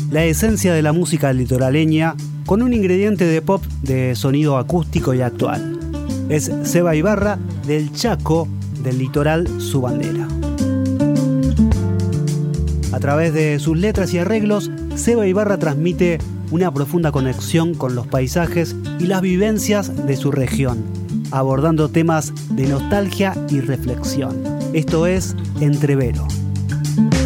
la esencia de la música litoraleña con un ingrediente de pop de sonido acústico y actual. Es Seba Ibarra, del Chaco, del litoral su bandera. A través de sus letras y arreglos, Seba Ibarra transmite una profunda conexión con los paisajes y las vivencias de su región, abordando temas de nostalgia y reflexión. Esto es Entrevero.